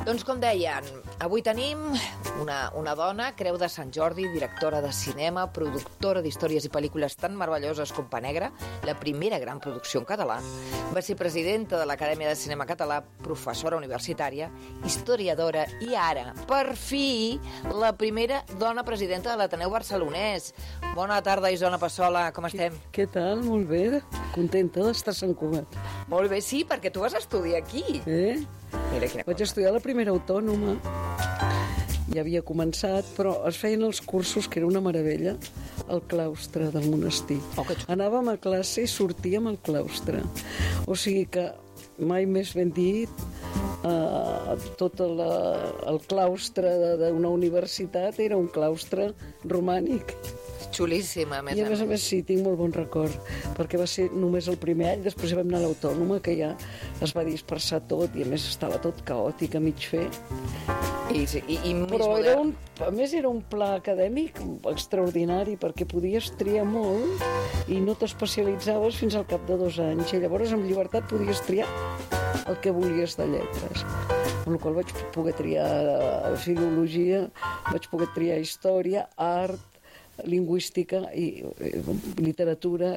Doncs com deien, avui tenim una dona, Creu de Sant Jordi, directora de cinema, productora d'històries i pel·lícules tan meravelloses com Pa Negre, la primera gran producció en català. Va ser presidenta de l'Acadèmia de Cinema Català, professora universitària, historiadora i ara, per fi, la primera dona presidenta de l'Ateneu Barcelonès. Bona tarda, Isona Passola, com estem? Què tal? Molt bé, contenta d'estar a Sant Cugat. Molt bé, sí, perquè tu vas estudiar aquí. Mira quina Vaig estudiar la primera autònoma. Ja havia començat, però es feien els cursos, que era una meravella, al claustre del monestir. Anàvem a classe i sortíem al claustre. O sigui que, mai més ben dit, tot el claustre d'una universitat era un claustre romànic. Xulíssima, I a més, sí, tinc molt bon record, perquè va ser només el primer any, després vam anar a l'Autònoma, que ja es va dispersar tot, i a més estava tot caòtic a mig fer. Però a més era un pla acadèmic extraordinari, perquè podies triar molt i no t'especialitzaves fins al cap de 2 anys, i llavors amb llibertat podies triar el que volies de lletres. Amb la qual vaig poder triar filologia, vaig poder triar història, art, lingüística i literatura,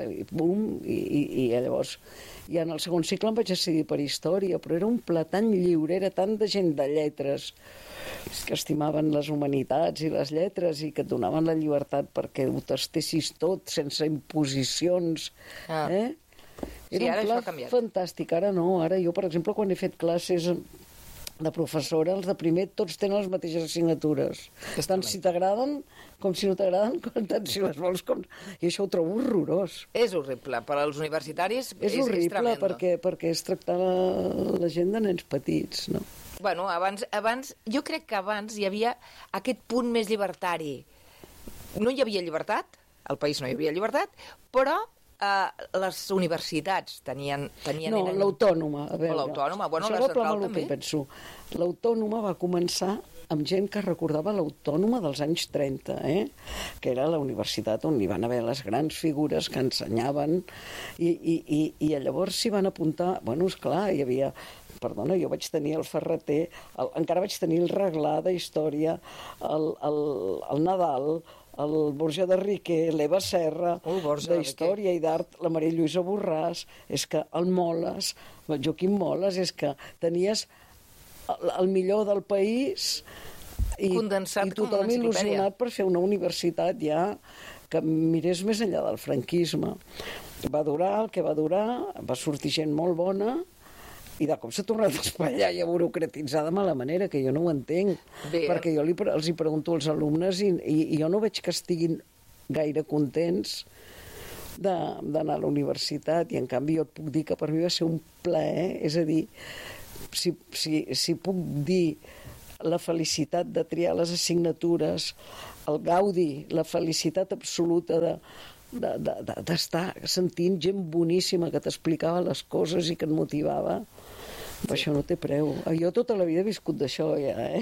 i llavors ja en el segon cicle em vaig decidir per història, però era un pla tan lliure, era tant de gent de lletres que estimaven les humanitats i les lletres i que et donaven la llibertat perquè ho tastessis tot sense imposicions. Era un pla fantàstic. Ara no, ara jo per exemple quan he fet classes de professora, els de primer tots tenen les mateixes assignatures, tant si t'agraden com si no t'agraden, tant si les vols com... I això ho trobo horrorós. És horrible, per als universitaris és horrible perquè es tractava la gent de nens petits, no? Bueno, abans, jo crec que abans hi havia aquest punt més llibertari. No hi havia llibertat, al país no hi havia llibertat, però les universitats tenien... No, l'Autònoma, a veure. L'Autònoma, bueno, la central també. L'Autònoma va començar amb gent que recordava l'Autònoma dels anys 30, que era la universitat on hi van haver les grans figures que ensenyaven, i llavors s'hi van apuntar... Bueno, esclar, hi havia... Perdona, jo vaig tenir el Ferreter, encara vaig tenir el Reglà de Història, el Nadal, el Borja de Riquer, l'Eva Serra, d'Història i d'Art, la Maria Lluïsa Borràs, és que el Moles, el Joaquim Moles, és que tenies el millor del país i tothom il·lusionat per fer una universitat ja que mirés més enllà del franquisme. Va durar el que va durar, va sortir gent molt bona, i de cop s'ha tornat a espatllar i a burocratitzar de mala manera, que jo no ho entenc. Perquè jo els hi pregunto als alumnes i jo no veig que estiguin gaire contents d'anar a la universitat, i en canvi jo et puc dir que per mi va ser un plaer, és a dir, si puc dir la felicitat de triar les assignatures, el gaudi, la felicitat absoluta d'estar sentint gent boníssima que t'explicava les coses i que et motivava, això no té preu. Jo tota la vida he viscut d'això ja,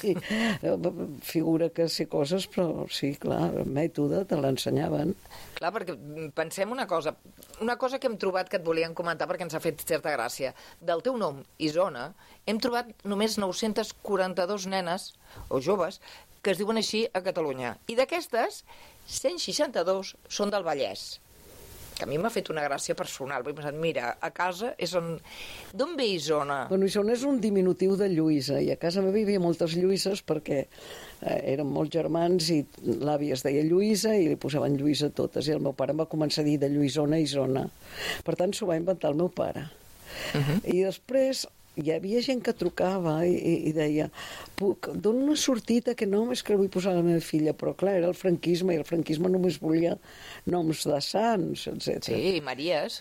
figura que sé coses, però sí, clar, el mètode te l'ensenyaven. Clar, perquè pensem una cosa que hem trobat que et volíem comentar perquè ens ha fet certa gràcia. Del teu nom, Isona, hem trobat només 942 nenes o joves que es diuen així a Catalunya. I d'aquestes, 162 són del Vallès. Que a mi m'ha fet una gràcia personal. He pensat, mira, a casa és on... D'on ve Isona? Bueno, Isona és un diminutiu de Lluïsa, i a casa meva hi havia moltes Lluïses perquè eren molts germans i l'àvia es deia Lluïsa i li posaven Lluïsa totes, i el meu pare em va començar a dir de Lluïsona a Isona. Per tant, s'ho va inventar el meu pare. I després hi havia gent que trucava i deia, dona una sortita, que nom és que vull posar a la meva filla, però clar, era el franquisme, i el franquisme només volia noms de sants, etc. Sí, i Maries.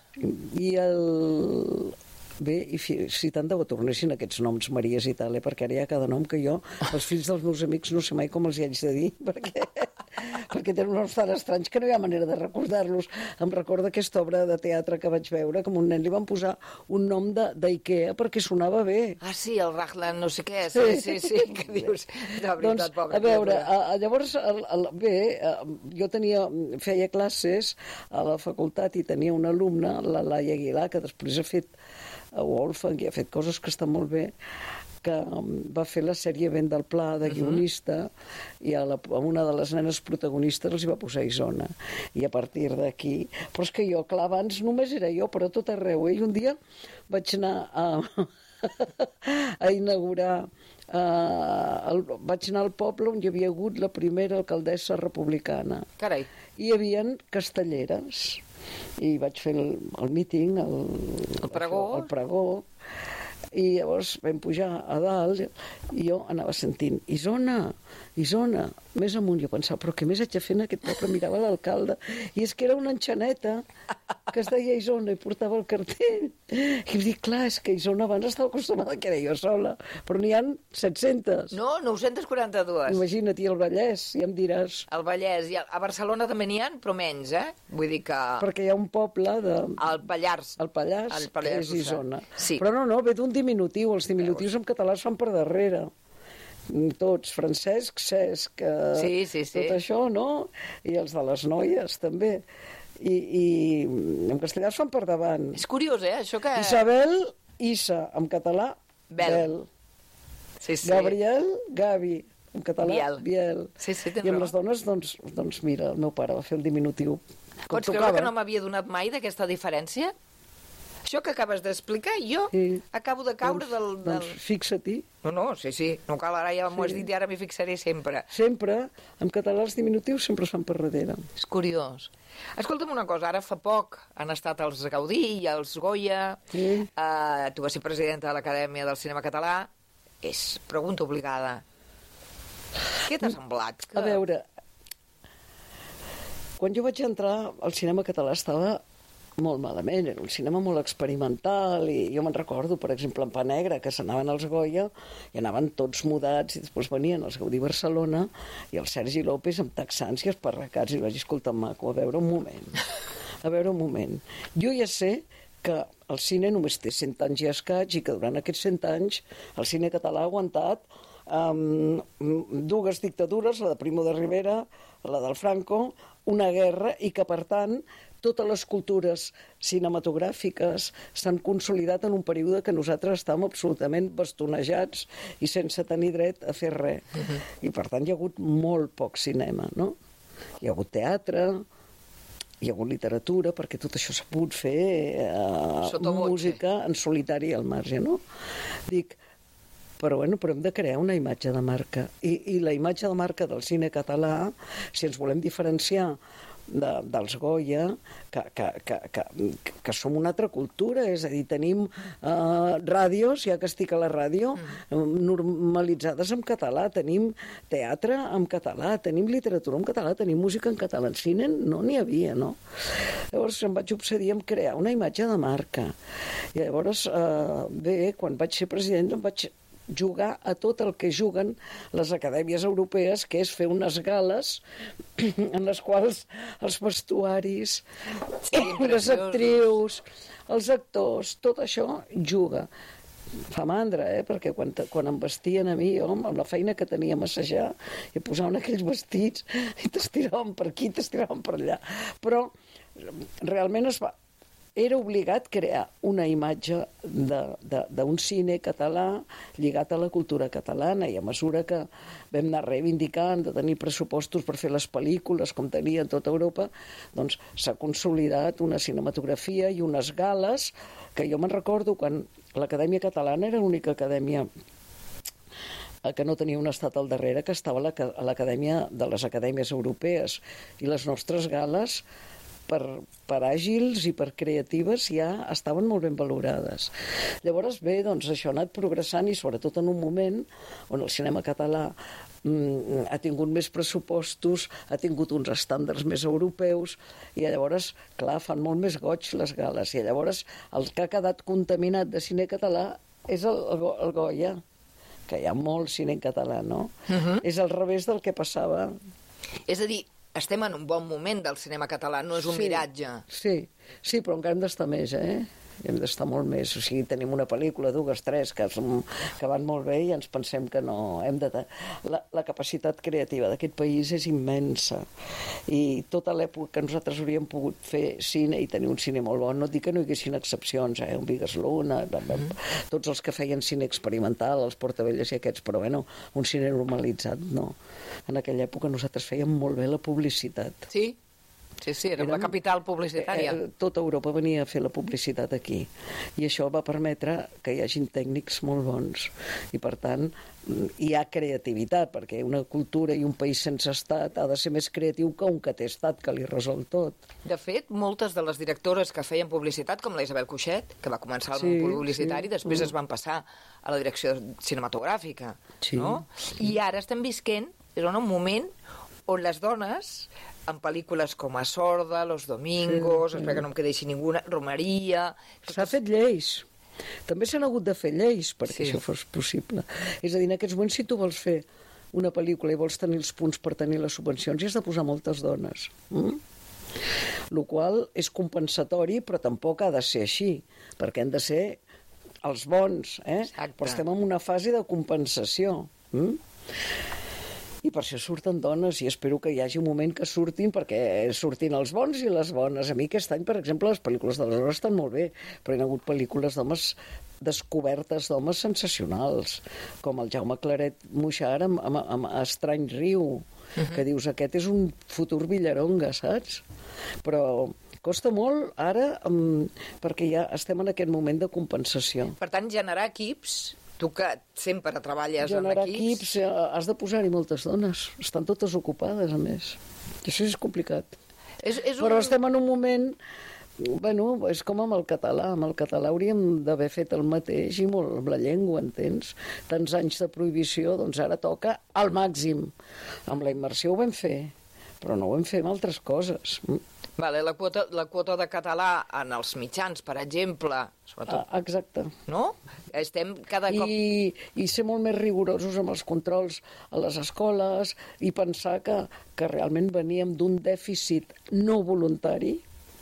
Bé, i si tant de bo tornessin aquests noms Maries i tal, perquè ara hi ha cada nom que jo, els fills dels meus amics, no sé mai com els hi haig de dir, perquè tenen uns tan estranys que no hi ha manera de recordar-los. Em recorda aquesta obra de teatre que vaig veure, que a un nen li van posar un nom d'Ikea perquè sonava bé. Ah, sí, el Raglan no sé què, sí, que dius, de veritat, pobra. A veure, llavors, jo feia classes a la facultat i tenia una alumna, la Laia Aguilar, que després ha fet a Wolfgang, i ha fet coses que estan molt bé, que va fer la sèrie Vent del Pla de guionista, i a una de les nenes protagonistes els hi va posar Isona, i a partir d'aquí... Però és que jo, clar, abans només era jo, però tot arreu, i un dia vaig anar a inaugurar... vaig anar al poble on hi havia hagut la primera alcaldessa republicana. Carai. I hi havia castelleres, i vaig fer el míting, el pregó, i llavors vam pujar a dalt i jo anava sentint Isona, Isona, més amunt. Jo pensava, però què més haig de fer en aquest poble? Mirava l'alcalde, i és que era una enxaneta que es deia Isona i portava el cartell. I em dic, clar, és que Isona abans estava acostumada que era jo sola, però n'hi ha 700. No, 942. Imagina't, i el Vallès, ja em diràs. El Vallès, i a Barcelona també n'hi ha, però menys, Vull dir que... Perquè hi ha un poble de... El Pallars. El Pallars, que és Isona. Sí. Però no, ve d'un diminutiu. Els diminutius en català es fan per darrere. Tots, Francesc, Cesc, sí. tot això, no? I els de les noies, també. I en castellà es fan per davant. És curiós, això que... Isabel, Issa, en català, Bel. Sí. Gabriel, Gavi, en català, Biel. Sí, I amb les dones, doncs mira, el meu pare va fer el diminutiu. Pots creure que no m'havia donat mai d'aquesta diferència? Això que acabes d'explicar, jo acabo de caure Doncs fixa-t'hi. No, sí. No cal, ara ja m'ho has dit i ara m'hi fixaré sempre. Sempre. En català els diminutius sempre es fan per darrere. És curiós. Escolta'm una cosa, ara fa poc han estat els Gaudí i els Goya. Tu vas ser presidenta de l'Acadèmia del Cinema Català. És pregunta obligada. Què t'ha semblat? A veure, quan jo vaig entrar al cinema català estava molt malament, era un cinema molt experimental, i jo me'n recordo, per exemple, en Pa Negre, que s'anaven als Goya i anaven tots mudats, i després venien els Gaudí Barcelona i el Sergi López amb texans i esparracats, i vaig dir, escolta, maco, a veure un moment. Jo ja sé que el cine només té 100 anys i escaig, i que durant aquests 100 anys el cine català ha aguantat dues dictadures, la de Primo de Rivera, la del Franco, una guerra, i que, per tant, totes les cultures cinematogràfiques s'han consolidat en un període que nosaltres estàvem absolutament bastonejats i sense tenir dret a fer res. I, per tant, hi ha hagut molt poc cinema, no? Hi ha hagut teatre, hi ha hagut literatura, perquè tot això s'ha pogut fer música en solitari al marge, no? Dic, però hem de crear una imatge de marca. I la imatge de marca del cine català, si ens volem diferenciar dels Goya, que som una altra cultura, és a dir, tenim ràdios, ja que estic a la ràdio, normalitzades en català, tenim teatre en català, tenim literatura en català, tenim música en català. En cine no n'hi havia, no? Llavors em vaig obsedir en crear una imatge de marca. I llavors, quan vaig ser president, em vaig jugar a tot el que juguen les acadèmies europees, que és fer unes gales en les quals els vestuaris, les actrius, els actors, tot això juga. Fa mandra, perquè quan em vestien a mi, amb la feina que tenia a massajar, i posaven aquells vestits i t'estiraven per aquí, t'estiraven per allà. Però realment era obligat crear una imatge d'un cine català lligat a la cultura catalana, i a mesura que vam anar reivindicant de tenir pressupostos per fer les pel·lícules com tenia en tota Europa, doncs s'ha consolidat una cinematografia i unes gales que jo me'n recordo quan l'Acadèmia Catalana era l'única acadèmia que no tenia un estat al darrere, que estava a l'Acadèmia de les Acadèmies Europees, i les nostres gales per àgils i per creatives ja estaven molt ben valorades. Llavors, bé, doncs això ha anat progressant, i sobretot en un moment on el cinema català ha tingut més pressupostos, ha tingut uns estàndards més europeus, i llavors, clar, fan molt més goig les gales, i llavors el que ha quedat contaminat de cine català és el Goya, que hi ha molt cine en català, no? És al revés del que passava. És a dir, estem en un bon moment del cinema català, no és un miratge. Sí, però encara hem d'estar més, hem d'estar molt més. O sigui, tenim una pel·lícula, dues, tres, que van molt bé i ens pensem que no hem de... La capacitat creativa d'aquest país és immensa i tota l'època que nosaltres hauríem pogut fer cine i tenir un cine molt bo, no et dic que no hi haguessin excepcions, un Vigas Luna, tots els que feien cine experimental, els Portavelles i aquests, però bueno, un cine normalitzat, no. En aquella època nosaltres fèiem molt bé la publicitat. Sí? Sí, era la capital publicitària. Tota Europa venia a fer la publicitat aquí i això va permetre que hi hagin tècnics molt bons i per tant hi ha creativitat perquè una cultura i un país sense estat ha de ser més creatiu que un que té estat que li resol tot. De fet, moltes de les directores que feien publicitat, com la Isabel Cuixet, que va començar al món publicitari, després es van passar a la direcció cinematogràfica, no? I ara estem visquent, és un moment on les dones en pel·lícules com A Sorda, Los Domingos, espera que no em quedi així ninguna, Romeria... S'ha fet lleis. També s'han hagut de fer lleis perquè això fos possible. És a dir, en aquests moments, si tu vols fer una pel·lícula i vols tenir els punts per tenir les subvencions, hi has de posar moltes dones. Lo qual és compensatori, però tampoc ha de ser així, perquè han de ser els bons, però estem en una fase de compensació. I per això surten dones i espero que hi hagi un moment que surtin perquè surtin els bons i les bones. A mi aquest any, per exemple, les pel·lícules de les hores estan molt bé, però hi ha hagut pel·lícules d'homes descobertes d'homes sensacionals, com el Jaume Claret Muixart amb Estrany Riu, que dius, aquest és un futur Villaronga, saps? Però costa molt ara perquè ja estem en aquest moment de compensació. Per tant, generar equips... Tu que sempre treballes en equips... Has de posar-hi moltes dones. Estan totes ocupades, a més. I això és complicat. Però estem en un moment... Bueno, és com amb el català. Amb el català hauríem d'haver fet el mateix i molt amb la llengua, entens? Tants anys de prohibició, doncs ara toca al màxim. Amb la immersió ho vam fer, però no ho vam fer amb altres coses. Vale, la quota de català en els mitjans, per exemple, sobretot... Exacte. No? Estem cada cop... I ser molt més rigorosos amb els controls a les escoles i pensar que realment veníem d'un dèficit no voluntari,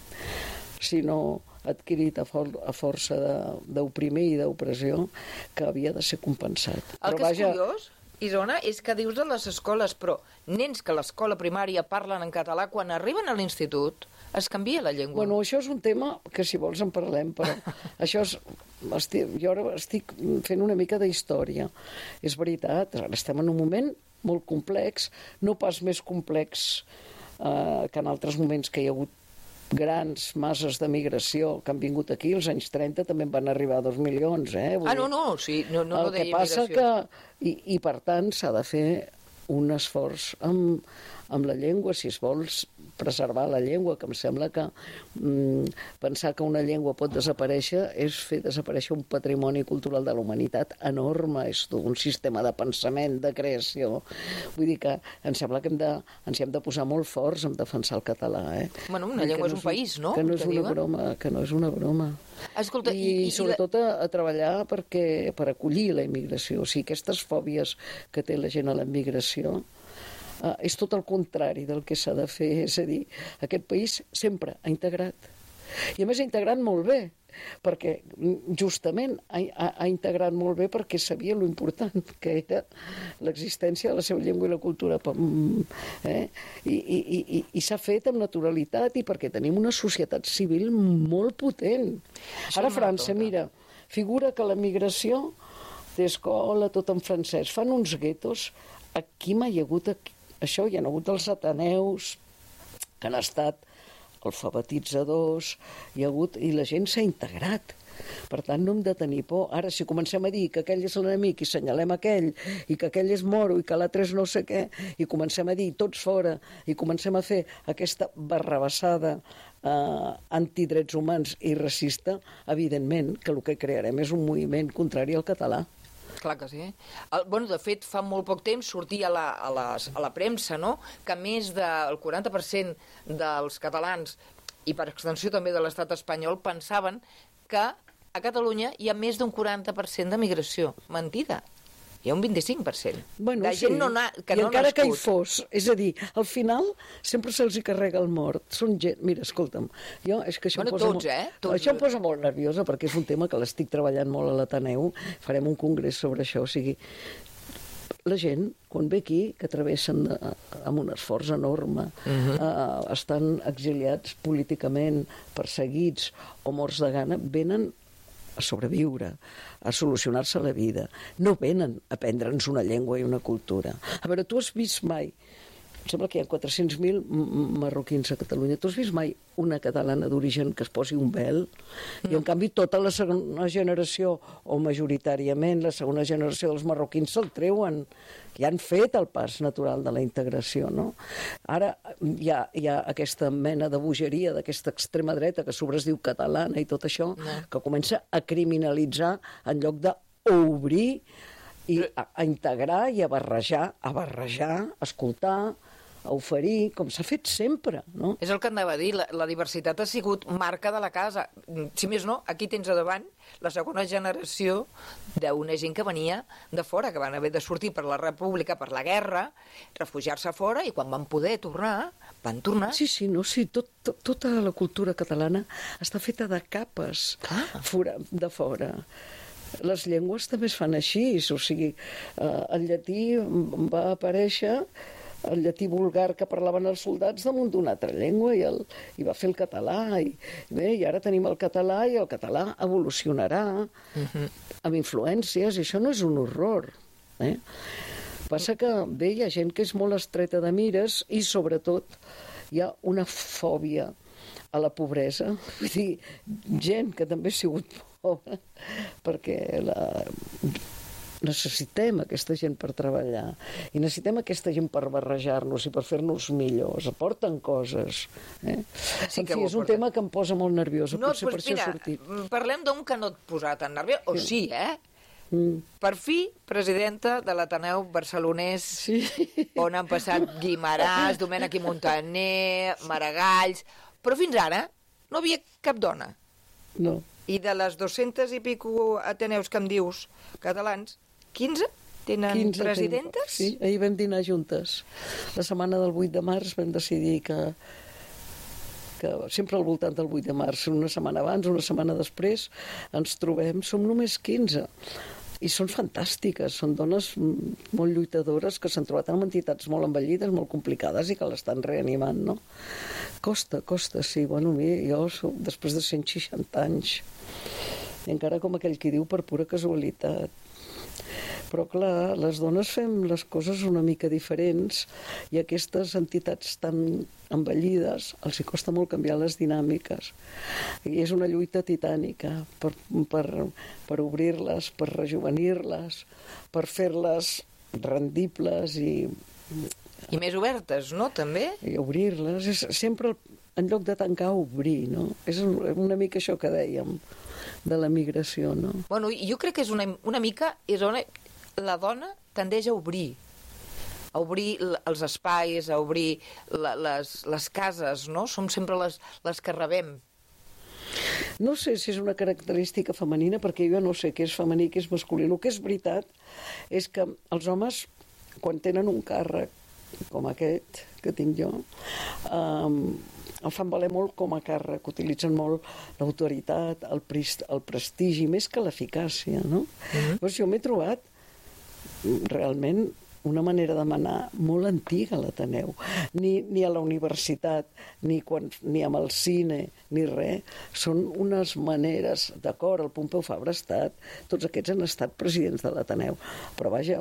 sinó adquirit a força d'oprimir i d'opressió, que havia de ser compensat. El que és curiós, Isona, és que dius de les escoles, però nens que a l'escola primària parlen en català, quan arriben a l'institut es canvia la llengua. Bueno, això és un tema que, si vols, en parlem, però això és... Jo ara estic fent una mica d'història. És veritat, ara estem en un moment molt complex, no pas més complex que en altres moments que hi ha hagut grans masses de migració que han vingut aquí, als anys 30 també en van arribar 2 milions, sí, no el que passa que, i per tant s'ha de fer un esforç amb la llengua, si es vols preservar la llengua, que em sembla que pensar que una llengua pot desaparèixer és fer desaparèixer un patrimoni cultural de la humanitat enorme, és tot un sistema de pensament, de creació. Vull dir que em sembla que ens hi hem de posar molt forts en defensar el català. Bueno, una llengua és un país, no? Que no és una broma, que no és una broma. Escolta, I sobretot a treballar per acollir la immigració. O sigui, aquestes fòbies que té la gent a la immigració és tot el contrari del que s'ha de fer. És a dir, aquest país sempre ha integrat. I a més ha integrat molt bé, perquè justament ha integrat molt bé perquè sabia lo important que era l'existència de la seva llengua i la cultura. I s'ha fet amb naturalitat i perquè tenim una societat civil molt potent. Ara a França, mira, figura que la migració té escola, tot en francès. Fan uns guetos. Aquí mai hi ha hagut això, hi ha hagut els ateneus que han estat alfabetitzadors, i la gent s'ha integrat. Per tant, no hem de tenir por. Ara, si comencem a dir que aquell és l'enemic i senyalem aquell, i que aquell és moro i que l'altre és no sé què, i comencem a dir tots fora, i comencem a fer aquesta barrabassada antidrets humans i racista, evidentment que el que crearem és un moviment contrari al català. Clar que sí. De fet, fa molt poc temps sortia a la premsa, no?, que més del 40% dels catalans, i per extensió també de l'estat espanyol, pensaven que a Catalunya hi ha més d'un 40% de migració. Mentida. Hi ha un 25%. Bueno, de gent que i no encara que hi nascut. fos, és a dir, al final sempre se'ls hi carrega el mort. Són gent... Mira, escolta'm, jo és que això em posa Tots, molt... Això em posa molt nerviosa perquè és un tema que l'estic treballant molt a l'Ateneu. Farem un congrés sobre això, o sigui, la gent, quan ve aquí, que travessen amb un esforç enorme, estan exiliats políticament, perseguits o morts de gana, venen a sobreviure, a solucionar-se la vida. No venen a aprendre'ns una llengua i una cultura. A veure, tu has vist mai... Em sembla que hi ha 400.000 marroquins a Catalunya. Tu has vist mai una catalana d'origen que es posi un vel? I, en canvi, tota la segona generació, o majoritàriament la segona generació dels marroquins se'l treuen. Ja han fet el pas natural de la integració, no? Ara hi ha aquesta mena de bogeria d'aquesta extrema dreta que a sobre es diu catalana i tot això, que comença a criminalitzar en lloc d'obrir i a integrar i a barrejar, a escoltar, a oferir, com s'ha fet sempre, no? És el que anava a dir, la diversitat ha sigut marca de la casa. Si més no, aquí tens a davant la segona generació d'una gent que venia de fora, que van haver de sortir per la república, per la guerra, refugiar-se fora, i quan van poder tornar, van tornar. Sí, tota la cultura catalana està feta de capes de fora. Les llengües també es fan així, o sigui, el llatí va aparèixer, el llatí vulgar que parlaven els soldats damunt d'una altra llengua i va fer el català, i ara tenim el català i el català evolucionarà amb influències, i això no és un horror. Passa que bé, hi ha gent que és molt estreta de mires i sobretot hi ha una fòbia a la pobresa, vull dir, gent que també ha sigut pobra, perquè necessitem aquesta gent per treballar i necessitem aquesta gent per barrejar-nos i per fer-nos millors, aporten coses. Sí, en fi, és un tema que em posa molt nerviosa, no, potser per això ha sortit. Parlem d'un que no et posarà tan nerviós, o sí, Per fi, presidenta de l'Ateneu barcelonès, on han passat Guimaràs, Domènech i Montaner, Maragalls, però fins ara no havia cap dona. No. I de les 200 i pico ateneus que em dius catalans, 15 tenen presidentes? Sí, ahir vam dinar juntes. La setmana del 8 de març vam decidir que sempre al voltant del 8 de març, una setmana abans, una setmana després, ens trobem, som només 15. I són fantàstiques, són dones molt lluitadores que s'han trobat amb entitats molt envellides, molt complicades i que l'estan reanimant, no? Costa, sí. Bueno, jo soc després de 160 anys i encara com aquell qui diu per pura casualitat. Però, clar, les dones fem les coses una mica diferents i aquestes entitats tan envellides els hi costa molt canviar les dinàmiques. I és una lluita titànica per obrir-les, per rejuvenir-les, per fer-les rendibles i més obertes, no?, també? I obrir-les. És sempre, en lloc de tancar, obrir, no? És una mica això que dèiem de la migració, no? Bueno, jo crec que és una mica... La dona tendeix a obrir els espais, a obrir les cases, no? Som sempre les que rebem. No sé si és una característica femenina, perquè jo no sé què és femení i què és masculí. El que és veritat és que els homes, quan tenen un càrrec com aquest que tinc jo, el fan valer molt com a càrrec, utilitzen molt l'autoritat, el prestigi, més que l'eficàcia, no? Llavors jo m'he trobat realment una manera de manar molt antiga a l'Ateneu. Ni a la universitat, ni amb el cine, ni res. Són unes maneres, d'acord, el Pompeu Fabra ha estat, tots aquests han estat presidents de l'Ateneu, però vaja,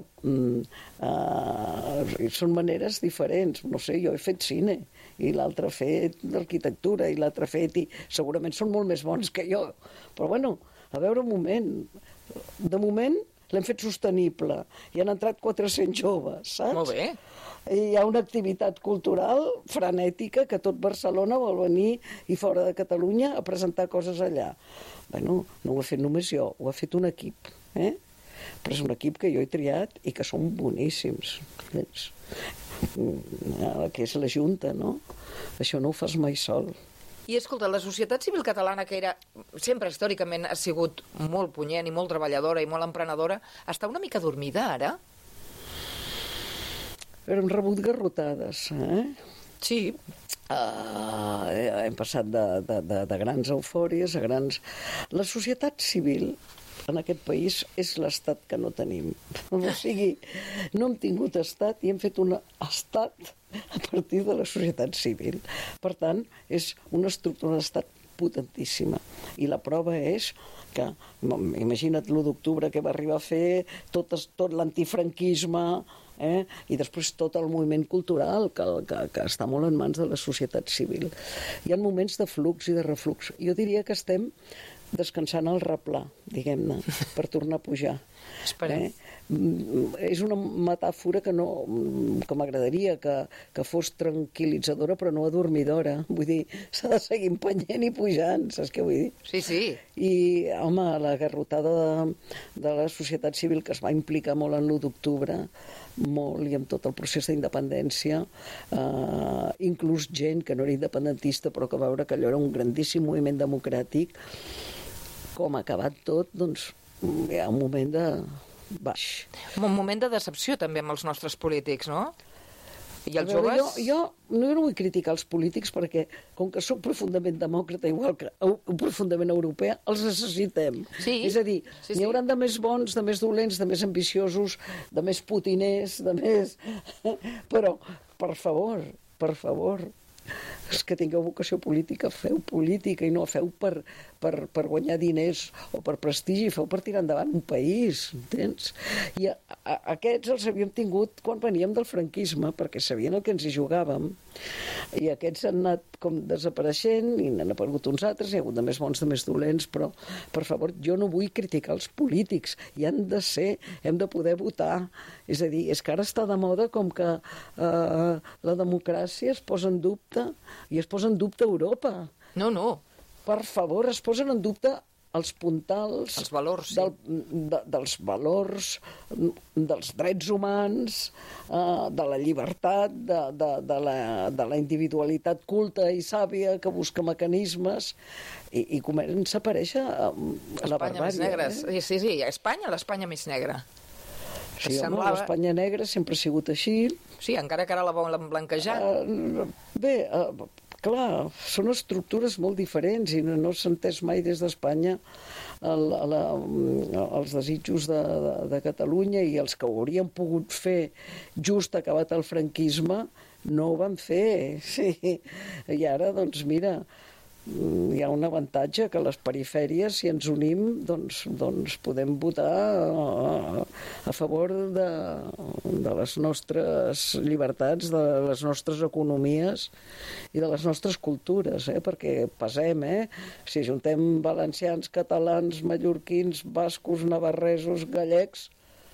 són maneres diferents. No sé, jo he fet cine, i l'altre ha fet arquitectura, i l'altre ha fet... I segurament són molt més bons que jo. Però bueno, a veure un moment. De moment l'hem fet sostenible i han entrat 400 joves, saps? Molt bé. I hi ha una activitat cultural frenètica que tot Barcelona vol venir i fora de Catalunya a presentar coses allà. Bueno, no ho he fet només jo, ho ha fet un equip, però és un equip que jo he triat i que són boníssims. Que és la Junta, no? Això no ho fas mai sol. I escolta, la societat civil catalana, que sempre històricament ha sigut molt punyent i molt treballadora i molt emprenedora, està una mica dormida ara? Però hem rebut garrotades, Sí. Hem passat de grans eufòries a grans... La societat civil en aquest país és l'estat que no tenim. O sigui, no hem tingut estat i hem fet un estat a partir de la societat civil. Per tant, és una estructura d'estat potentíssima. I la prova és que, imagina't l'1 d'octubre que va arribar a fer tot l'antifranquisme, i després tot el moviment cultural que està molt en mans de la societat civil. Hi ha moments de flux i de reflux. Jo diria que estem descansant al replà, diguem-ne, per tornar a pujar. Esperem. És una metàfora que m'agradaria que fos tranquil·litzadora però no adormidora. Vull dir, s'ha de seguir empenyent i pujant, saps què vull dir? Sí, sí. I, home, la garrotada de la societat civil que es va implicar molt en l'1 d'octubre, molt, i amb tot el procés d'independència, inclús gent que no era independentista però que va veure que allò era un grandíssim moviment democràtic, com ha acabat tot, doncs hi ha un moment de baix. Un moment de decepció també amb els nostres polítics, no? I els veure, joves... Jo no vull criticar els polítics perquè, com que sóc profundament demòcrata, igual que profundament europea, els necessitem. Sí. És a dir, n'hi hauran de més bons, de més dolents, de més ambiciosos, de més putiners, de més... Però, per favor, és que tingueu vocació política, feu política i no feu per guanyar diners o per prestigi, feu per tirar endavant un país, entens? I aquests els havíem tingut quan veníem del franquisme, perquè sabien el que ens hi jugàvem, i aquests han anat com desapareixent i n'han aparegut uns altres, hi ha hagut de més bons, de més dolents, però, per favor, jo no vull criticar els polítics, hi han de ser, hem de poder votar, és a dir, és que ara està de moda com que la democràcia es posa en dubte, i es posa en dubte Europa. No. Per favor, es posen en dubte els puntals... Els valors, sí. Dels valors, dels drets humans, de la llibertat, de la individualitat culta i sàvia que busca mecanismes, i comença a aparèixer la barbària. Sí, a Espanya, l'Espanya més negra. Sí, home, l'Espanya negra sempre ha sigut així. Sí, encara que ara la volen blanquejar. Clar, són estructures molt diferents i no s'ha entès mai des d'Espanya els desitjos de Catalunya, i els que ho haurien pogut fer just acabat el franquisme no ho van fer. Sí. I ara, doncs, mira, hi ha un avantatge, que a les perifèries, si ens unim, doncs podem votar a favor de les nostres llibertats, de les nostres economies i de les nostres cultures, perquè pesem, si juntem valencians, catalans, mallorquins, bascos, navarresos, gallecs,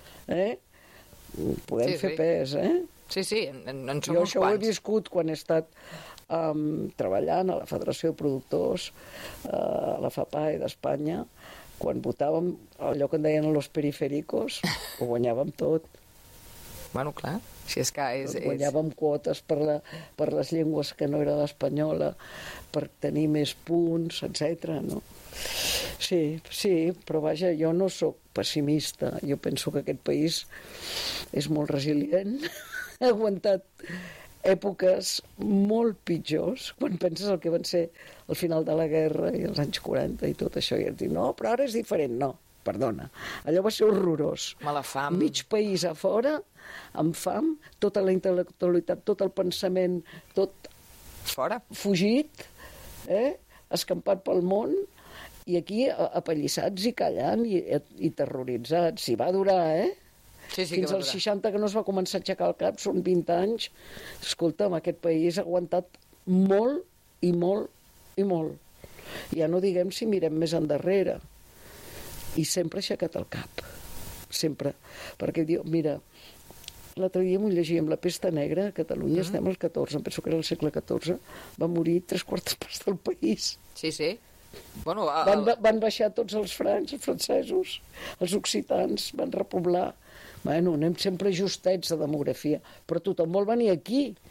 podem fer pes, Sí, en som uns quants. Jo això ho he viscut quan he estat treballant a la Federació de Productors, a la FAPAE d'Espanya, quan votàvem allò que en deien los periféricos, ho guanyàvem tot. Bueno, clar, si és que guanyàvem quotes per les llengües que no era l'espanyola, per tenir més punts, etc. No? Sí, però vaja, jo no sóc pessimista. Jo penso que aquest país és molt resilient, ha aguantat èpoques molt pitjors, quan penses el que van ser al final de la guerra i els anys 40 i tot això, i et dius, no, però ara és diferent. No, perdona, allò va ser horrorós. Mala fam. Mig país a fora, amb fam, tota la intel·lectualitat, tot el pensament, tot fora, fugit, escampat pel món, i aquí apallissats i callant i terroritzats. I va durar, Sí, fins als 60, que no es va començar a aixecar el cap, són 20 anys. Escolta'm, aquest país ha aguantat molt i molt i molt. Ja no diguem si mirem més endarrere. I sempre ha aixecat el cap. Sempre. Perquè diu, mira, l'altre dia m'ho llegíem, la pesta negra a Catalunya, estem al 14, em penso que era el segle XIV, va morir 3/4 parts del país. Sí. Bueno, van baixar tots els francesos, els occitans, van repoblar. Bueno, anem sempre justets de demografia, però tothom vol venir aquí.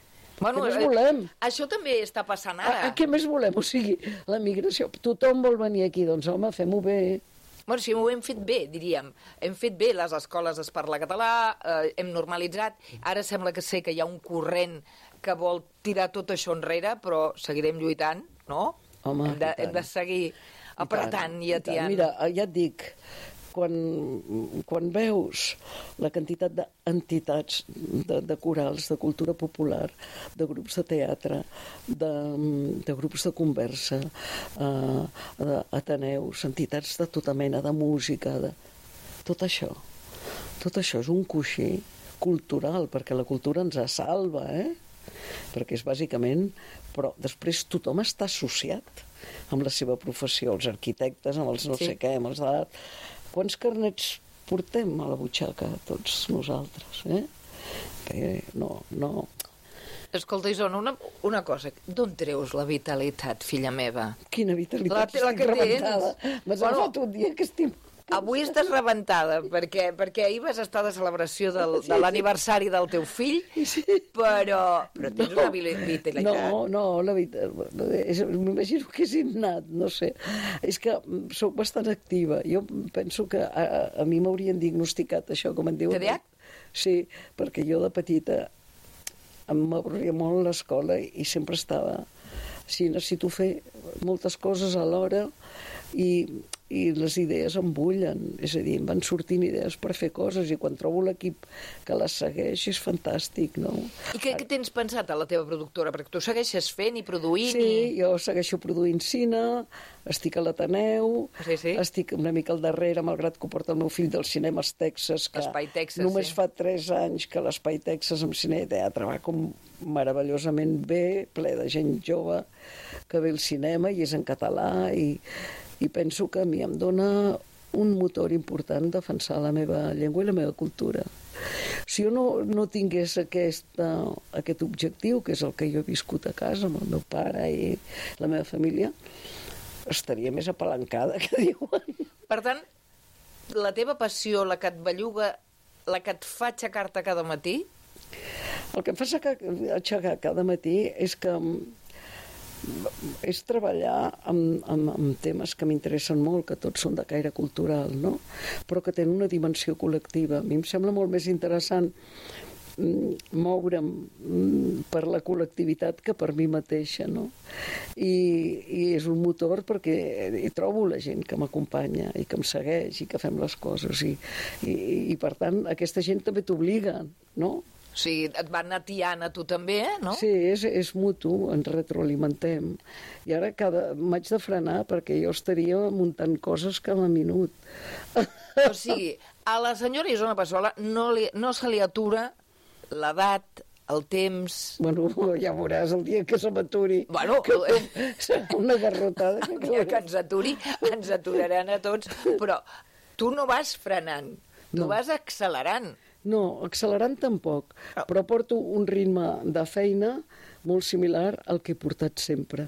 Què més volem? Això també està passant ara. Què més volem? O sigui, la migració... Tothom vol venir aquí, doncs home, fem-ho bé. Bueno, sí, ho hem fet bé, diríem. Hem fet bé, les escoles es parla català, hem normalitzat. Ara sembla que sé que hi ha un corrent que vol tirar tot això enrere, però seguirem lluitant, no? Home, hem de seguir apretant i atiant. Mira, ja et dic, quan veus la quantitat d'entitats, de corals, de cultura popular, de grups de teatre, de grups de conversa, ateneus, entitats de tota mena, de música, tot això és un coixí cultural, perquè la cultura ens salva, perquè és bàsicament... Però després tothom està associat amb la seva professió, els arquitectes, amb els no sé què, amb els d'art... Quants carnets portem a la butxaca, tots nosaltres, Que no... Escolta, Isona, una cosa. D'on treus la vitalitat, filla meva? Quina vitalitat? La que rebentada. M'has agafat un dia que estic... Avui estàs rebentada, perquè ahir vas estar de celebració de l'aniversari del teu fill, però tens una vitalitat. No, la veritat, m'imagino que és innat, no sé. És que sóc bastant activa. Jo penso que a mi m'haurien diagnosticat això, com en diuen. TDAH? Sí, perquè jo de petita m'avorria molt l'escola i sempre estava... Sí, necessito fer moltes coses alhora i les idees em bullen, és a dir, em van sortint idees per fer coses i quan trobo l'equip que les segueix és fantàstic, no? I què tens pensat a la teva productora? Perquè tu segueixes fent i produint... Sí, jo segueixo produint cine, estic a l'Ateneu, estic una mica al darrere, malgrat que ho porta el meu fill del cinema als Texas, que només fa 3 anys que l'Espai Texas amb cine i teatre va com meravellosament bé, ple de gent jove que ve al cinema i és en català i penso que a mi em dona un motor important defensar la meva llengua i la meva cultura. Si jo no tingués aquest objectiu, que és el que jo he viscut a casa amb el meu pare i la meva família, estaria més apalancada, que diuen. Per tant, la teva passió, la que et belluga, la que et fa aixecar-te cada matí? El que em fa aixecar cada matí és treballar amb temes que m'interessen molt, que tots són de caire cultural, no? Però que tenen una dimensió col·lectiva. A mi em sembla molt més interessant moure'm per la col·lectivitat que per mi mateixa, no? I és un motor perquè hi trobo la gent que m'acompanya i que em segueix i que fem les coses i per tant aquesta gent també t'obliga, no? O sigui, et van atiant a tu també, no? Sí, és mutu, ens retroalimentem. I ara m'haig de frenar perquè jo estaria muntant coses cada minut. O sigui, a la senyora Isona Passola no se li atura l'edat, el temps... Bueno, ja veuràs el dia que se m'aturi. Bueno, serà una garrotada. El dia que ens aturi, ens aturaran a tots, però tu no vas frenant, tu vas accelerant. No, accelerant tampoc, però porto un ritme de feina molt similar al que he portat sempre.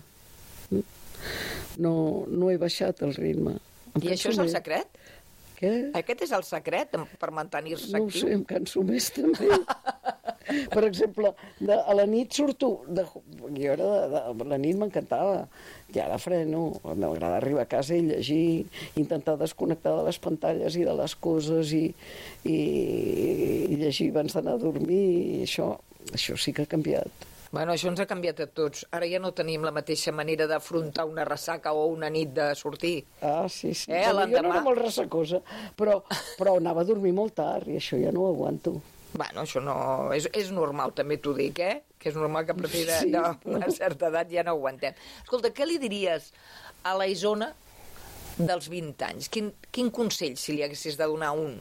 No he baixat el ritme. I això és el secret? Què? Aquest és el secret per mantenir-se actiu? No ho sé, em canso més també. Per exemple, a la nit surto... a la nit m'encantava. I ara freno. M'agrada arribar a casa i llegir, intentar desconnectar de les pantalles i de les coses i llegir abans d'anar a dormir. I això sí que ha canviat. Bueno, això ens ha canviat a tots. Ara ja no tenim la mateixa manera d'afrontar una ressaca o una nit de sortir. Ah, sí. Jo no era molt ressacosa, però anava a dormir molt tard i això ja no ho aguanto. Bueno, això no... És normal, també t'ho dic, Que és normal que a partir d'una certa edat ja no aguantem. Escolta, què li diries a la Isona dels 20 anys? Quin consell, si li haguessis de donar un?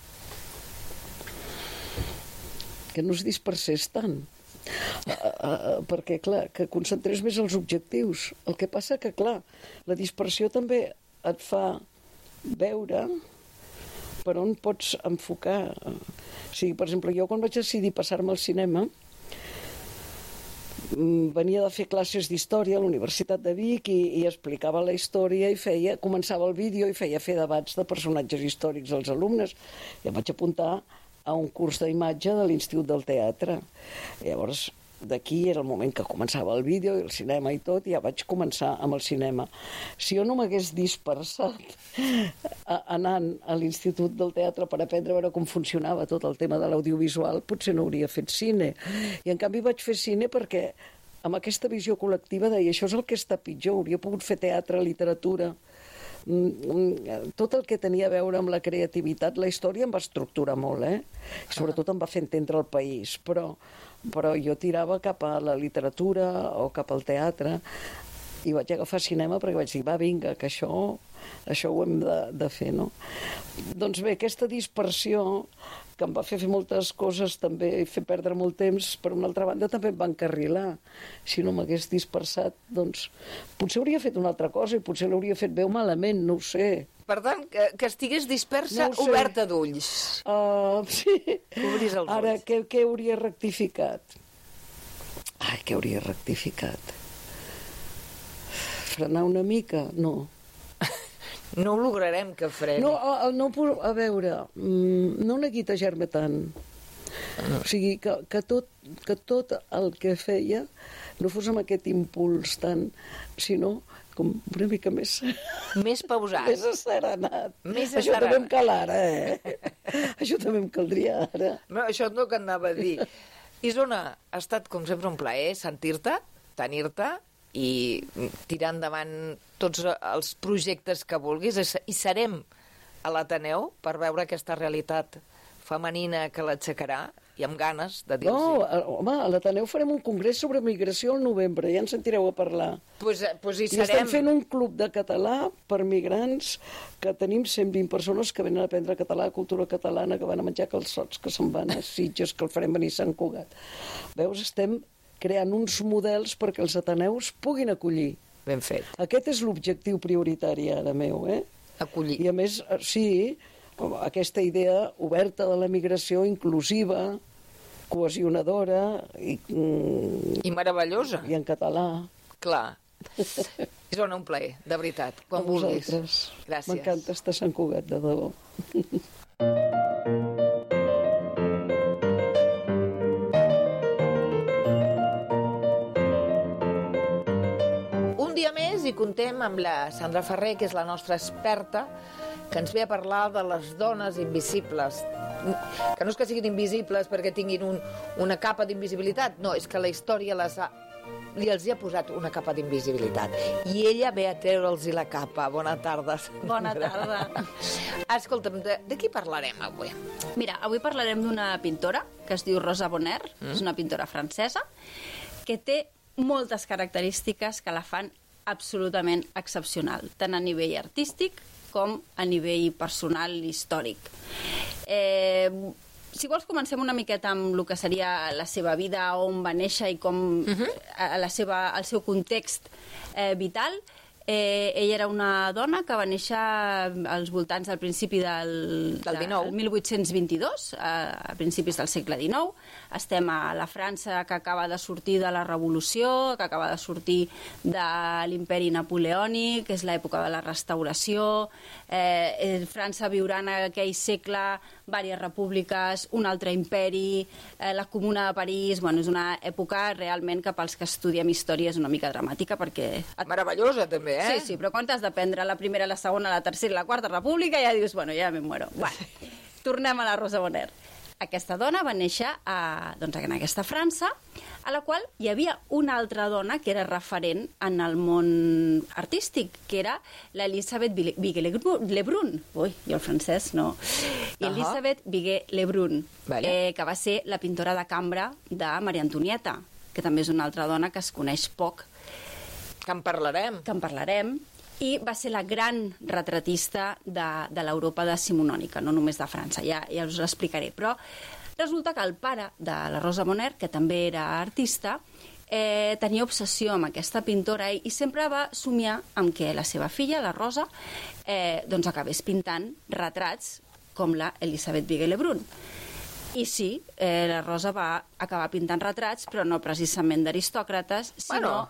Que no es dispersés tant. Perquè, clar, que concentrés més els objectius. El que passa que, clar, la dispersió també et fa veure per on pots enfocar. O sigui, per exemple, jo quan vaig decidir passar-me al cinema venia de fer classes d'història a la Universitat de Vic i explicava la història i començava el vídeo i feia fer debats de personatges històrics als alumnes. I em vaig apuntar a un curs d'imatge de l'Institut del Teatre. Llavors d'aquí era el moment que començava el vídeo i el cinema i tot, i ja vaig començar amb el cinema. Si jo no m'hagués dispersat anant a l'Institut del Teatre per aprendre a veure com funcionava tot el tema de l'audiovisual, potser no hauria fet cine. I en canvi vaig fer cine perquè amb aquesta visió col·lectiva deia, això és el que està pitjor, hauria pogut fer teatre, literatura, tot el que tenia a veure amb la creativitat. La història em va estructurar molt, I sobretot em va fer entendre el país, però jo tirava cap a la literatura o cap al teatre, i vaig agafar cinema perquè vaig dir, va, vinga, que això ho hem de fer, no? Doncs bé, aquesta dispersió que em va fer moltes coses també i fer perdre molt temps, per una altra banda també em va encarrilar. Si no m'hagués dispersat, doncs potser hauria fet una altra cosa i potser l'hauria fet bé o malament, no ho sé. Per tant, que estigués dispersa, no oberta d'ulls. Sí. Obris els ulls. Ara, què hauria rectificat? Ai, què hauria rectificat? Frenar una mica? No. No ho lograrem que freni. No, a veure, no neguitejar-me tant. O sigui, que tot el que feia no fos amb aquest impuls tant, sinó com una mica més... Més pausat. Més asserenat. Això també em cal ara, Això també em caldria ara. No, això no que anava a dir. Isona, ha estat com sempre un plaer sentir-te, tenir-te, i tirar endavant tots els projectes que vulguis, i serem a l'Ateneu per veure aquesta realitat femenina que l'aixecarà, i amb ganes de dir-los. No, home, a l'Ateneu farem un congrés sobre migració al novembre, ja en sentireu a parlar. Pues hi serem. I estem fent un club de català per migrants, que tenim 120 persones que venen a aprendre català, cultura catalana, que van a menjar calçots, que se'n van a Sitges, que el farem venir a Sant Cugat. Veus, estem creant uns models perquè els ateneus puguin acollir. Ben fet. Aquest és l'objectiu prioritari ara meu, Acollir. I a més, sí, aquesta idea oberta de la migració, inclusiva, cohesionadora i meravellosa. I en català. Clar. És un plaer, de veritat, quan vulguis. Gràcies. M'encanta estar a Sant Cugat, de debò. I contem amb la Sandra Ferrer, que és la nostra experta, que ens ve a parlar de les dones invisibles. Que no és que siguin invisibles perquè tinguin una capa d'invisibilitat, no, és que la història els hi ha posat una capa d'invisibilitat. I ella ve a treure'ls la capa. Bona tarda, Sandra. Bona tarda. Escolta'm, de qui parlarem avui? Mira, avui parlarem d'una pintora que es diu Rosa Bonheur, és una pintora francesa, que té moltes característiques que la fan absolutament excepcional, tant a nivell artístic com a nivell personal i històric. Si vols, comencem una miqueta amb el que seria la seva vida, on va néixer i com el seu context vital. Ella era una dona que va néixer als voltants del principi del 1822, a principis del segle XIX. Estem a la França que acaba de sortir de la Revolució, que acaba de sortir de l'imperi napoleònic, que és l'època de la Restauració. França viurà en aquell segle diverses repúbliques, un altre imperi, la Comuna de París. Bueno, és una època realment que pels que estudiem història és una mica dramàtica perquè... Meravellosa, també, Sí, però quan t'has d'aprendre la primera, la segona, la tercera i la quarta república, ja dius, bueno, ja me muero. Bueno, tornem a la Rosa Bonheur. Aquesta dona va néixer en aquesta França, a la qual hi havia una altra dona que era referent en el món artístic, que era l'Elisabeth Viguer-Lebrun. Ui, jo el francès no. Elisabeth Viguer-Lebrun, que va ser la pintora de cambra de Maria Antonieta, que també és una altra dona que es coneix poc. Que en parlarem. I va ser la gran retratista de l'Europa decimonònica, no només de França, ja us l'explicaré. Però resulta que el pare de la Rosa Bonheur, que també era artista, tenia obsessió amb aquesta pintora i sempre va somiar amb que la seva filla, la Rosa, acabés pintant retrats com la Elisabeth Viguer-Lebrun. I sí, la Rosa va acabar pintant retrats, però no precisament d'aristòcrates, sinó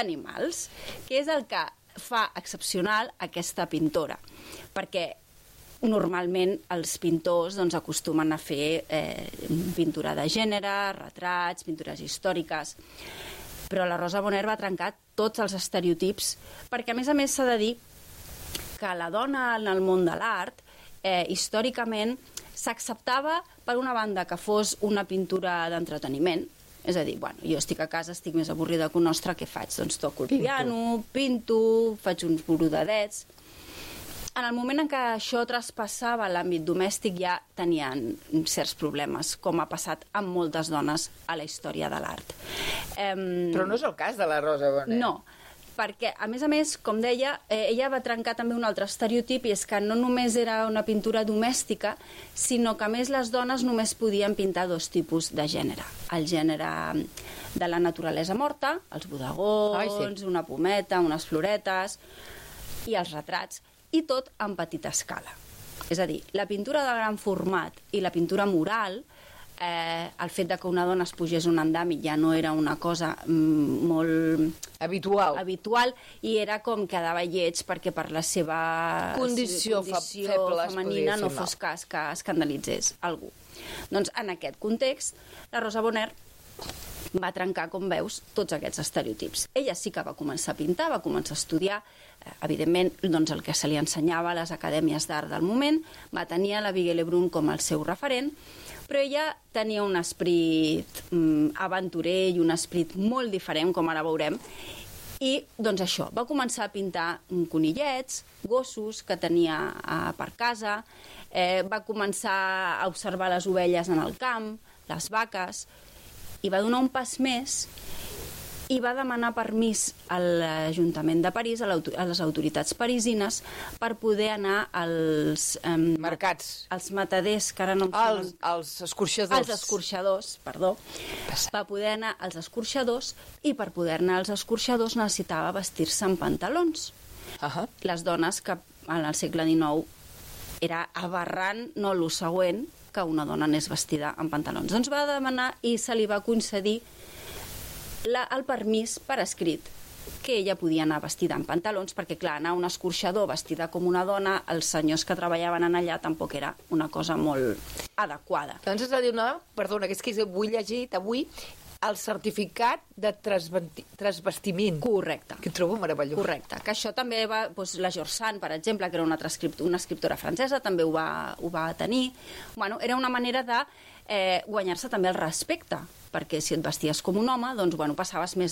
d'animals, que és el que fa excepcional aquesta pintora, perquè normalment els pintors doncs, acostumen a fer pintura de gènere, retrats, pintures històriques, però la Rosa Bonheur va trencar tots els estereotips, perquè a més s'ha de dir que la dona en el món de l'art històricament s'acceptava per una banda que fos una pintura d'entreteniment, és a dir, bueno, jo estic a casa, estic més avorrida que un ostre, què faig? Doncs toco el piano, pinto, faig uns borodadets. En el moment en què això traspassava l'àmbit domèstic ja tenien certs problemes, com ha passat amb moltes dones a la història de l'art. Però no és el cas de la Rosa Bonheur. No, perquè, a més, com deia, ella va trencar també un altre estereotip, i és que no només era una pintura domèstica, sinó que, a més, les dones només podien pintar dos tipus de gènere. El gènere de la naturalesa morta, els bodegons, una pometa, unes floretes, i els retrats, i tot en petita escala. És a dir, la pintura de gran format i la pintura mural, el fet de que una dona es pugés un andami ja no era una cosa molt habitual, i era com quedava lleig perquè per la seva condició feble femenina no fos cas que escandalitzés algú. Doncs en aquest context, la Rosa Bonheur va trencar, com veus, tots aquests estereotips. Ella sí que va començar a pintar, va començar a estudiar, evidentment, doncs el que se li ensenyava a les acadèmies d'art del moment, va tenir a la Vigue Lebrun com el seu referent, però ella tenia un esperit aventurer i un esperit molt diferent, com ara veurem, i doncs això, va començar a pintar conillets, gossos que tenia per casa, va començar a observar les ovelles en el camp, les vaques, i va donar un pas més i va demanar permís a l'Ajuntament de París, a les autoritats parisines, per poder anar als mercats, als mataders, que ara no als escorxadors. Als escorxadors, perdó. Va poder anar als escorxadors, i per poder anar als escorxadors necessitava vestir-se en pantalons. Les dones, que en el segle XIX era aberrant, no lo següent, que una dona anés vestida en pantalons. Doncs va demanar i se li va concedir el permís per escrit que ella podia anar vestida en pantalons, perquè, clar, anar a un escorxador vestida com una dona, els senyors que treballaven en allà tampoc era una cosa molt adequada. Doncs és a dir, perdona, que és que vull llegir avui el certificat de transvestiment. Correcte. Que trobo meravellós. Correcte. Que això també va... Doncs la George Sand, per exemple, que era una escriptora francesa, també ho va tenir. Bueno, era una manera de guanyar-se també el respecte, perquè si et vesties com un home, doncs, bueno, passaves més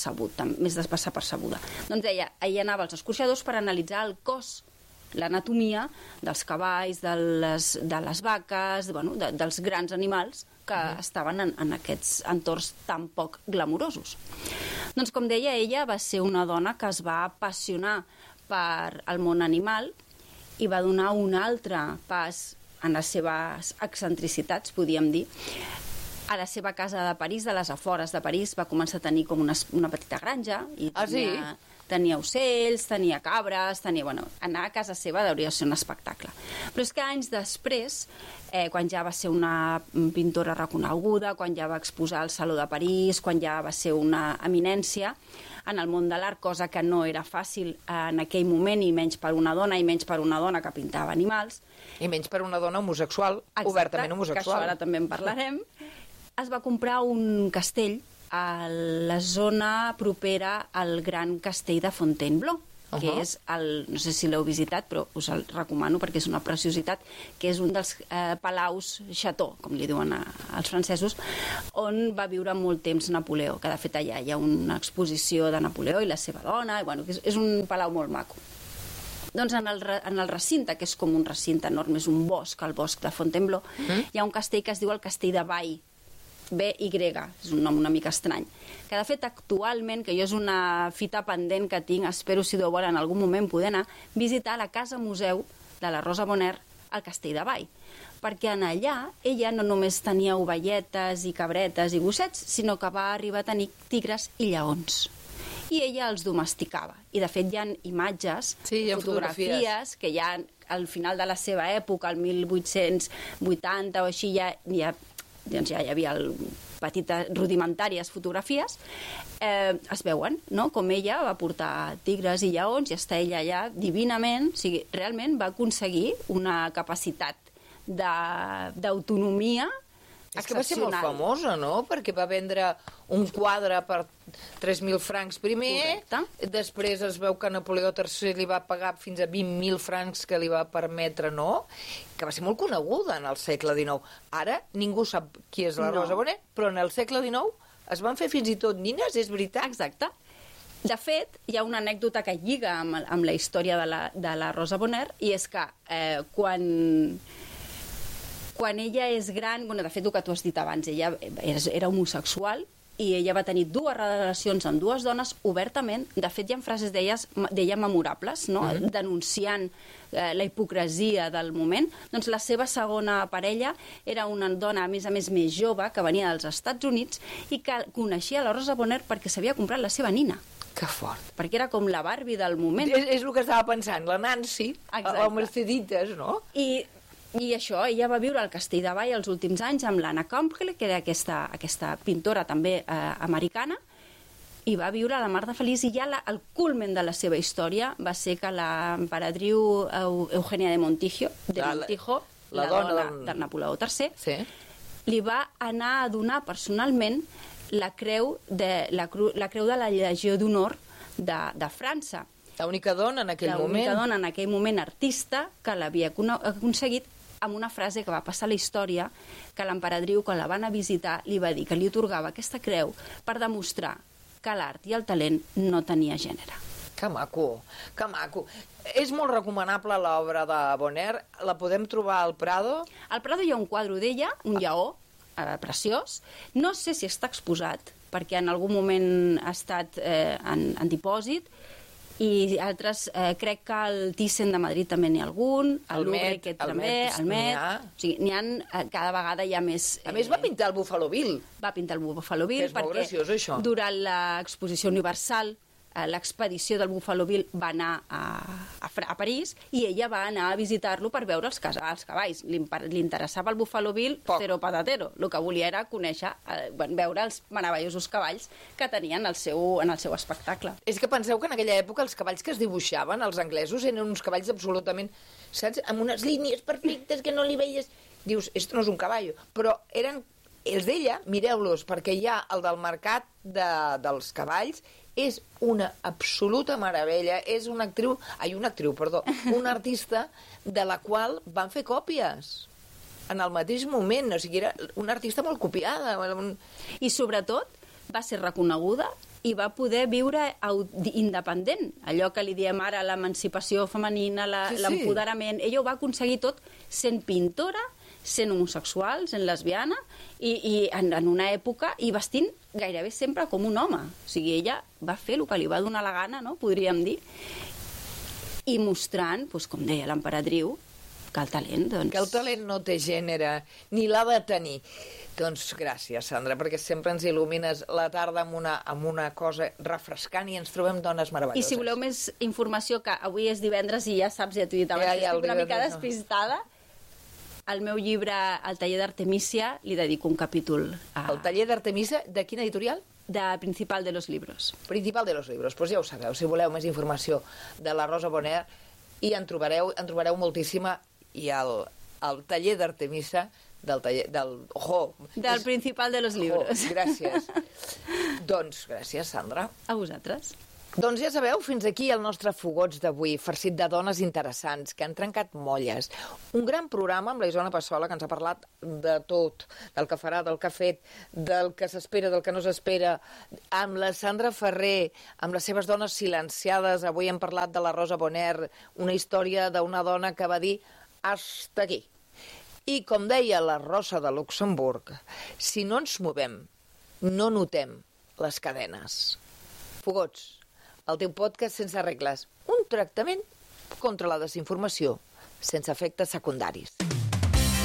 desapercebuda. Doncs ella anava als escorxadors per analitzar el cos, l'anatomia dels cavalls, de les vaques, dels grans animals que estaven en aquests entorns tan poc glamurosos. Doncs, com deia, ella va ser una dona que es va apassionar per el món animal i va donar un altre pas en les seves excentricitats, podríem dir. A la seva casa de París, de les afores de París, va començar a tenir com una petita granja. I tenia ocells, tenia cabres, anar a casa seva hauria de ser un espectacle. Però és que anys després, quan ja va ser una pintora reconeguda, quan ja va exposar al Saló de París, quan ja va ser una eminència en el món de l'art, cosa que no era fàcil en aquell moment, i menys per una dona, que pintava animals. I menys per una dona homosexual, obertament homosexual. Que això ara també en parlarem. Es va comprar un castell a la zona propera al gran castell de Fontainebleau, que és no sé si l'heu visitat, però us el recomano perquè és una preciositat, que és un dels palaus chateau, com li diuen als francesos, on va viure molt temps Napoleó, que de fet allà hi ha una exposició de Napoleó i la seva dona, i és un palau molt maco. Doncs en el recinte, que és com un recinte enorme, és un bosc, el bosc de Fontainebleau, hi ha un castell que es diu el Castell de Bay, B-Y, és un nom una mica estrany, que de fet actualment, que jo és una fita pendent que tinc, espero si Déu vol en algun moment poder anar, visitar la casa museu de la Rosa Bonheur al Castell de Bay, perquè en allà ella no només tenia ovelletes i cabretes i gossets, sinó que va arribar a tenir tigres i lleons. I ella els domesticava. I de fet hi ha imatges, fotografies, que ja al final de la seva època, el 1880 o així, ja hi havia petites, rudimentàries fotografies, es veuen, no?, com ella va portar tigres i lleons i està ella allà divinament, o sigui, realment va aconseguir una capacitat d'autonomia és que va ser molt famosa, no? Perquè va vendre un quadre per 3.000 francs primer, després es veu que Napoleó III li va pagar fins a 20.000 francs que li va permetre, no? Que va ser molt coneguda en el segle XIX. Ara ningú sap qui és la Rosa Bonheur, però en el segle XIX es van fer fins i tot nines, és veritat? Exacte. De fet, hi ha una anècdota que lliga amb la història de la Rosa Bonheur, i és que quan ella és gran, bueno, de fet, el que tu has dit abans, ella era homosexual i ella va tenir 2 relacions amb 2 dones obertament. De fet, hi ha frases d'ella memorables, no? Denunciant la hipocresia del moment. Doncs la seva segona parella era una dona, a més més jove, que venia dels Estats Units i que coneixia la Rosa Bonheur perquè s'havia comprat la seva nina. Que fort. Perquè era com la Barbie del moment. És el que estava pensant, la Nancy, la Merceditas, no? I això, ella va viure al Castell de Vall els últims anys amb l'Anna Campbell, que era aquesta pintora també americana, i va viure a la mar de feliç, i ja el culmen de la seva història va ser que l'emperadriu Eugenia de Montijo, la dona de Napoleó III, li va anar a donar personalment la creu de la Legió d'Honor de França. L'única dona en aquell moment. L'única dona en aquell moment artista que l'havia aconseguit, amb una frase que va passar a la història, que l'emperadriu, quan la van a visitar, li va dir que li atorgava aquesta creu per demostrar que l'art i el talent no tenia gènere. Que maco, que maco. És molt recomanable l'obra de Bonheur. La podem trobar al Prado? Al Prado hi ha un quadre d'ella, un lleó, preciós. No sé si està exposat, perquè en algun moment ha estat en dipòsit, i altres, crec que al Thyssen de Madrid també n'hi ha algun, al Louvre també, al Met, o sigui, cada vegada hi ha més... A més va pintar el Buffalo Bill. Va pintar el Buffalo Bill perquè durant l'exposició universal l'expedició del Buffalo Bill va anar a París i ella va anar a visitar-lo per veure els cavalls. Li interessava el Buffalo Bill, cero patatero. El que volia era conèixer, veure els meravellosos cavalls que tenien en el seu espectacle. És que penseu que en aquella època els cavalls que es dibuixaven, els anglesos, eren uns cavalls absolutament, saps, amb unes línies perfectes que no li veies. Dius, esto no és un cavall. Però eren els d'ella, mireu-los, perquè hi ha el del mercat dels cavalls, és una absoluta meravella, és una artista de la qual van fer còpies en el mateix moment, o sigui, era una artista molt copiada. I sobretot va ser reconeguda i va poder viure independent, allò que li diem ara l'emancipació femenina, l'empoderament. Ella ho va aconseguir tot sent pintora, sent homosexual, sent lesbiana, i en una època, i vestint gairebé sempre com un home. O sigui, ella va fer el que li va donar la gana, no?, podríem dir, i mostrant, com deia l'emperadriu, que el talent, doncs... Que el talent no té gènere, ni l'ha de tenir. Doncs gràcies, Sandra, perquè sempre ens il·lumines la tarda amb una cosa refrescant i ens trobem dones meravelloses. I si voleu més informació, que avui és divendres i ja saps, ja t'ho he dit abans, estic una mica despistada, al meu llibre, El taller d'Artemisia, li dedico un capítol a... El taller d'Artemisia, de quina editorial? De Principal de los Libros. Principal de los Libros, doncs ja ho sabeu. Si voleu més informació de la Rosa Bonheur, i en trobareu moltíssima, i el taller d'Artemisia del Principal de los Libros. Gràcies. Doncs gràcies, Sandra. A vosaltres. Doncs ja sabeu, fins aquí el nostre Fogots d'avui, farcit de dones interessants, que han trencat molles. Un gran programa amb la Isona Passola, que ens ha parlat de tot, del que farà, del que ha fet, del que s'espera, del que no s'espera, amb la Sandra Ferrer, amb les seves dones silenciades. Avui hem parlat de la Rosa Bonheur, una història d'una dona que va dir «hasta aquí». I com deia la Rosa de Luxemburg, si no ens movem, no notem les cadenes. Fogots, el teu podcast sense regles, un tractament contra la desinformació, sense efectes secundaris.